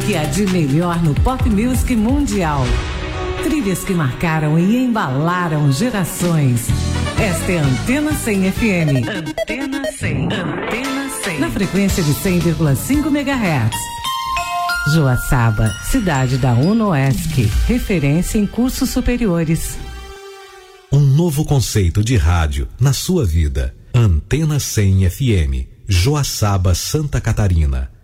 que há de melhor no pop music mundial. Trilhas que marcaram e embalaram gerações. Esta é a Antena 100 FM. Antena 100. Antena 100. Na frequência de 100,5 MHz. Joaçaba, cidade da UNOESC, referência em cursos superiores. Um novo conceito de rádio na sua vida. Antena 100 FM, Joaçaba, Santa Catarina.